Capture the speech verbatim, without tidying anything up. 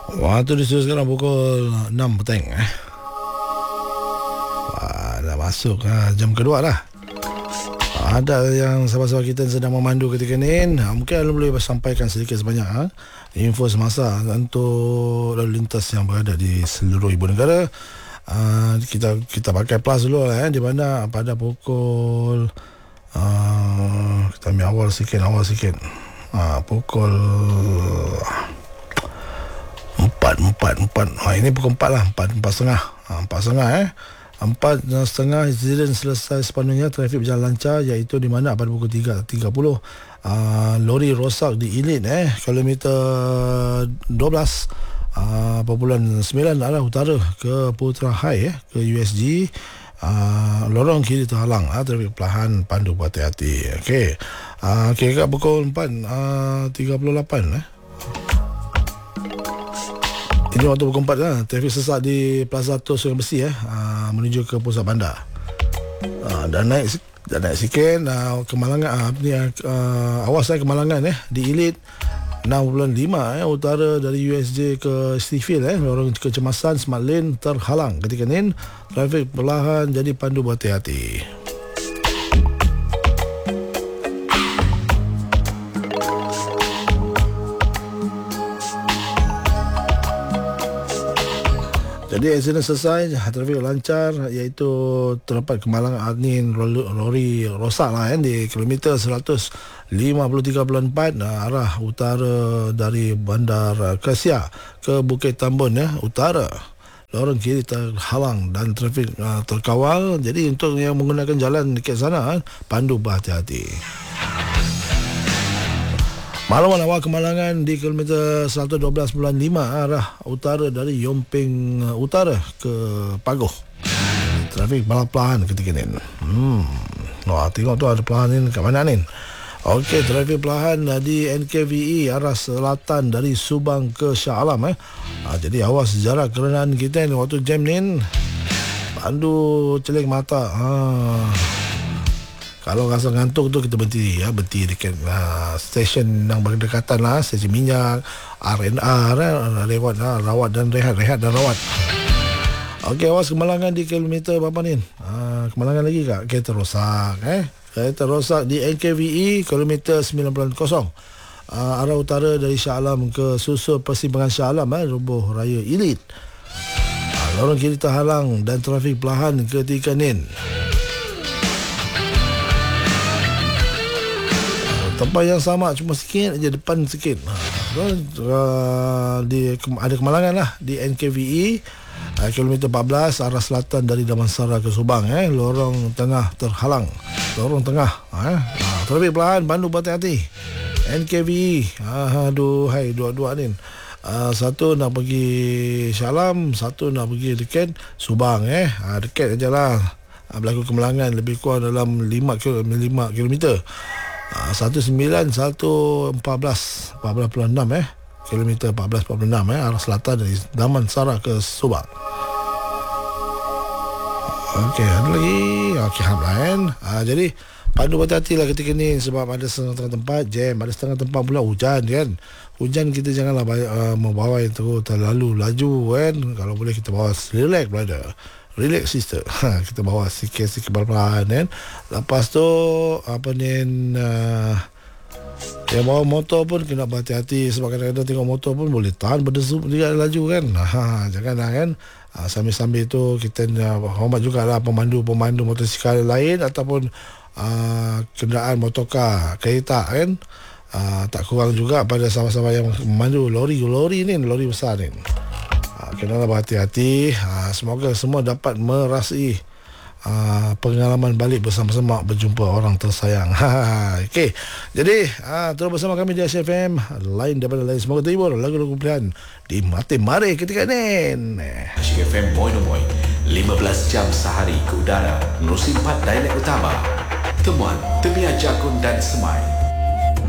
Waktu di studio sekarang pukul enam petang eh. Wah, dah masuk ha, jam kedua lah. Ada yang sahabat-sahabat kita yang sedang memandu ketika ni, mungkin Alan boleh sampaikan sedikit sebanyak ha, info semasa untuk lalu lintas yang berada di seluruh ibu negara. Uh, kita kita pakai plus dulu lah eh, di mana pada pukul uh, kita ambil awal sikit awal sikit uh, pukul empat empat empat. Ha, ini pukul empat lah, empat empat setengah, ha, empat setengah eh. Empat setengah insiden selesai sepenuhnya, trafik berjalan lancar, iaitu di mana pada pukul tiga tiga puluh uh, lori rosak di Ilit eh, kilometer dua belas uh, perpuluhan sembilan arah utara ke Putra High eh, ke U S G. Uh, lorong kiri terhalang, uh, trafik perlahan, pandu berhati-hati. Okey. Uh, okay, kat pukul empat tiga puluh lapan eh. Ini waktu pukul empat lah, trafik sesak di Plaza Tol Sungai Besi eh, aa, menuju ke pusat bandar. Aa, dan naik dan naik sikit aa, kemalangan aa, ni, aa, awas saya kemalangan eh di Ilit enam puluh lima eh, utara dari U S J ke Stifield eh, lorong kecemasan Smart Lane terhalang ketika ni, trafik perlahan, jadi pandu berhati-hati. Jadi insiden selesai, trafik lancar, iaitu terdapat kemalangan angin lori rosak lah eh, di kilometer seratus lima puluh tiga perpuluhan empat arah utara dari Bandar Kasia ke Bukit Tambun ya, utara. Lorong kiri terhalang dan trafik uh, terkawal. Jadi untuk yang menggunakan jalan dekat sana, pandu berhati-hati. Makluman awal kemalangan di kilometer seratus dua belas perpuluhan lima arah utara dari Yomping Utara ke Pagoh. Trafik perlahan ketika ni. Hmm. Wah, tengok tu ada perlahan ni kat mana ni? Okey, trafik perlahan di N K V E arah selatan dari Subang ke Shah Alam eh. Ha, jadi awas jarak kerenaan kita ni waktu jam ni. Pandu celik mata. Ha. Kalau rasa ngantuk tu kita berhenti ya, berhenti dekat uh, stesen yang berdekatan lah, stesen minyak, R and R eh, lewat uh, rawat dan rehat, rehat dan rawat. Okey, awas kemalangan di kilometer berapa ni? Uh, kemalangan lagi tak? Kereta rosak eh. Kereta rosak di N K V E kilometer sembilan puluh kosong. Uh, arah utara dari Shah Alam ke susul persimpangan Shah Alam eh, Rubuh Raya Ilit. Uh, lorong kiri terhalang dan trafik perlahan ketika ni. Tempat yang sama, cuma sikit aja depan sikit. Uh, di, ada kemalangan lah di N K V E uh, kilometer empat belas arah selatan dari Damansara ke Subang eh, lorong tengah terhalang. Lorong tengah eh. Uh, trafik perlahan, pandu berhati-hati. N K V E, uh, aduh hai dua-dua ni. Uh, satu nak pergi Shah Alam, satu nak pergi dekat Subang eh. Uh, dekat aja lah. Uh, berlaku kemalangan lebih kurang dalam lima kilometer. Uh, satu sembilan satu empat belas empat belas puluh enam eh, kilometer empat belas puluh enam eh, arah selatan dari Damansara ke Subang. Okey, ada lagi. Okey, hamlan. Uh, jadi pandu berhati-hati lah ketika ni, sebab ada setengah tempat jam, ada setengah tempat pula hujan kan. Hujan kita janganlah uh, membawa itu terlalu laju kan. Kalau boleh kita bawa relax brother. Relax sister. Ha, kita bawa sikit-sikit perlahan kan. Lepas tu apa ni, uh, yang bawa motor pun kena berhati-hati, sebab kadang-kadang tengok motor pun boleh tahan berdesup dia laju kan. Ha, janganlah kan. Ha, sambil-sambil tu kita uh, hormat jugalah pemandu-pemandu motosikal lain ataupun uh, kenderaan motorkar, kereta kan. Uh, tak kurang juga pada sahabat-sahabat yang memandu lori-lori ni, lori besar ni. Kenalah berhati-hati. Ha, semoga semua dapat merasai uh, pengalaman balik bersama-sama berjumpa orang tersayang. Ha, okey. Jadi uh, terus bersama kami di Asia F M, lain daripada lain. Semoga terhibur lagu-lagu pilihan di Mati Mari ketika ni. Asia F M Moinomoy, lima belas jam sehari ke udara, menerusi empat dialek utama. Temuan Temiah Jakun dan Semai.